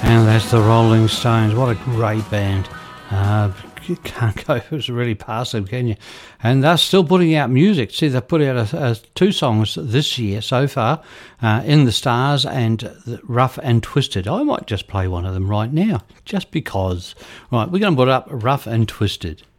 And that's the Rolling Stones. What a great band. You can't go really past them, can you? And they're still putting out music. See, they've put out 2 songs this year so far, In the Stars and Rough and Twisted. I might just play one of them right now, just because. Right, we're going to put up Rough and Twisted.